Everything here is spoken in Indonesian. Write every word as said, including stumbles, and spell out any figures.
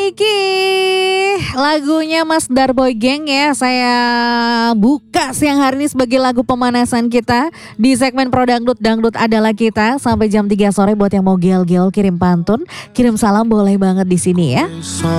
Niki, lagunya Mas Darboy Gang ya. Saya buka siang hari ini sebagai lagu pemanasan kita di segmen Pro Dangdut, Dangdut adalah kita. Sampai jam tiga sore buat yang mau gel-gel kirim pantun, kirim salam boleh banget di sini ya.